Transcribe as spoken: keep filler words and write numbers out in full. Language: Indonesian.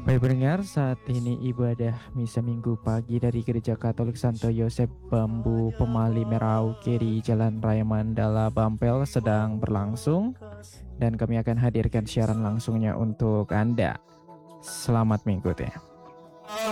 Baik pendengar, saat ini ibadah misa minggu pagi dari Gereja Katolik Santo Yosef Bambu Pemali Merauke di Jalan Raya Mandala Bampel sedang berlangsung dan kami akan hadirkan siaran langsungnya untuk Anda. Selamat mengikuti.